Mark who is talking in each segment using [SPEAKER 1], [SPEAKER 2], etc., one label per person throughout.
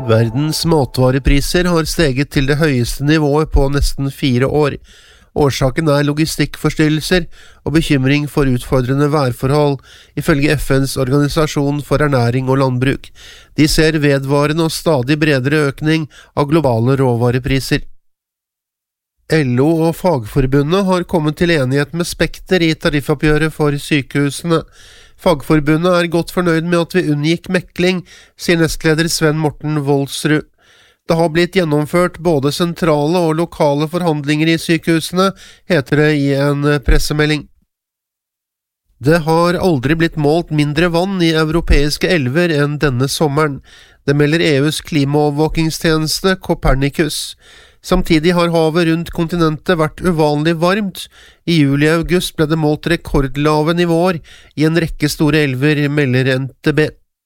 [SPEAKER 1] Verdens matvarepriser har steget til det høyeste nivået på nesten 4 år. Årsaken er logistikkforstyrrelser og bekymring for utfordrende værforhold, ifølge FNs organisasjon for ernæring og landbruk. De ser vedvarende og stadig bredere økning av globale råvarepriser. LO og Fagforbundet har kommet til enighet med Spekter i tariffoppgjøret for sykehusene. Fagforbundet er godt fornøyd med at vi unngikk mekling, sier nestleder Sven Morten Voldsrud. Det har blitt gjennomført både sentrale og lokale forhandlinger i sykehusene, heter det i en pressemelding. Det har aldri blitt målt mindre vann i europeiske elver enn denne sommeren. Det melder EUs klimaovervåkingstjeneste Copernicus. Samtidig har havet rundt kontinentet vært uvanlig varmt. I juli og august ble det målt rekordlave nivåer i en rekke store elver, melder NTB.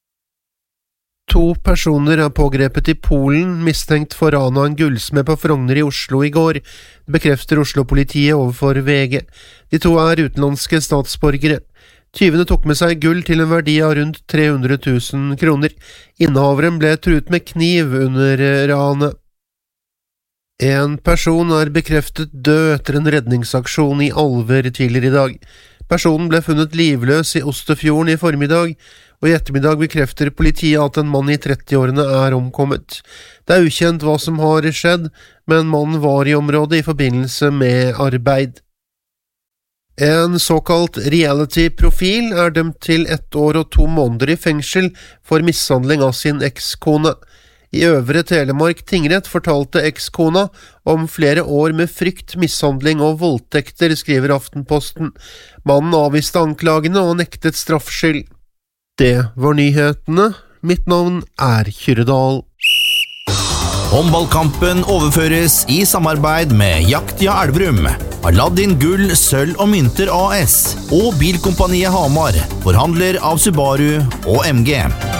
[SPEAKER 1] 2 personer er pågrepet i Polen, mistenkt for ran av en gullsmed på Frogner i Oslo i går, bekrefter Oslo-politiet overfor VG. De 2 er utenlandske statsborgere. Tyvene tok med seg gull til en verdi av rundt 300 000 kroner. Innehaveren ble truet med kniv under ranet. En person er bekreftet død etter en redningsaksjon i Alver tidligere i dag. Personen ble funnet livløs i Osterfjorden i formiddag, og i ettermiddag bekrefter politiet at en mann i 30-årene er omkommet. Det er ukjent hva som har skjedd, men mannen var i området i forbindelse med arbeid. En såkalt reality-profil er dømt til 1 år og 2 måneder i fengsel for mishandling av sin ekskone. I Øvre Telemark tingrett fortalte ekskona om flere år med frykt, mishandling og voldtekter, skriver Aftenposten. Mannen avviste anklagene og nektet straffskyld. Det var nyhetene. Mitt navn er Kyredal.
[SPEAKER 2] Håndballkampen overføres i samarbeid med Jaktia Elverum, Aladdin Gull, Sølv og Mynter AS og Bilkompaniet Hamar, forhandler av Subaru og MG.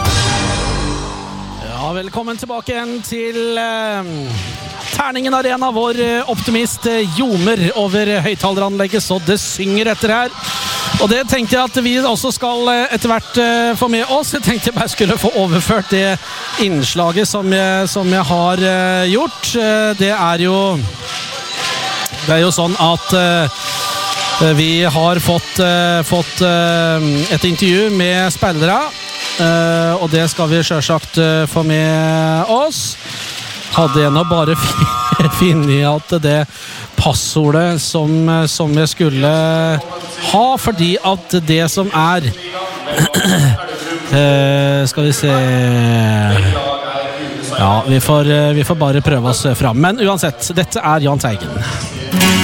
[SPEAKER 3] Ja, velkommen tilbake igjen til Terningen Arena, hvor optimist ljomer over høyttaleranlegget, så det synger etter her. Og det tenkte jeg at vi også skal etter hvert få med oss. Jeg tenkte jeg bare skulle få overført det innslaget som jeg har gjort. Det er jo sånn at vi har fått et intervju med spillere, og det skal vi selvsagt få med oss. Hadde jeg nå bare finnet at det passordet som jeg skulle ha, fordi at det som er skal vi se, ja, vi får bare prøve oss fram, men uansett, dette er Jahn Teigen.